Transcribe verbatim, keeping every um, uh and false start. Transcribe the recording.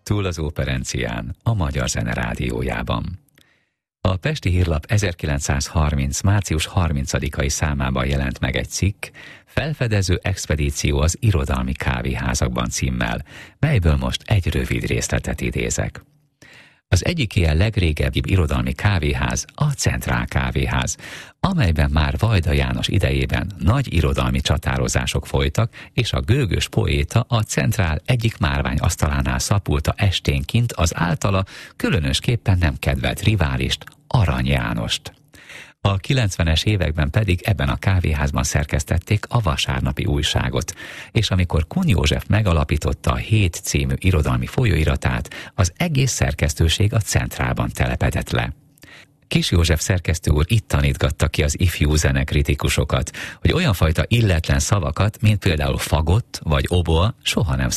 Túl az operencián, a Magyar Zene Rádiójában. A Pesti Hírlap ezerkilencszázharminc. március harmincadikai számában jelent meg egy cikk, Felfedező expedíció az irodalmi kávéházakban címmel, melyből most egy rövid részletet idézek. Az egyik ilyen legrégebbi irodalmi kávéház a Centrál Kávéház, amelyben már Vajda János idejében nagy irodalmi csatározások folytak, és a gőgös poéta a Centrál egyik márvány asztalánál szapulta esténként az általa különösképpen nem kedvelt riválist, Arany Jánost. A kilencvenes években pedig ebben a kávéházban szerkesztették a Vasárnapi újságot, és amikor Kun József megalapította a Hét című irodalmi folyóiratát, az egész szerkesztőség a Centrálban telepedett le. Kis József szerkesztő úr itt tanítgatta ki az ifjú zenekritikusokat, hogy olyan fajta illetlen szavakat, mint például fagott vagy oboa soha nem